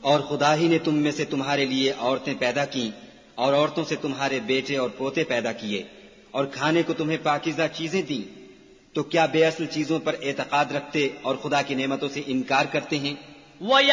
और खुदा ही ने तुम में से तुम्हारे लिए औरतें पैदा की और औरतों से तुम्हारे बेटे और पोते पैदा किए और खाने को तुम्हें पाकीज़ा चीजें दी, तो क्या बेअसल चीजों पर एतकाद रखते और खुदा की नेमतों से इनकार करते हैं?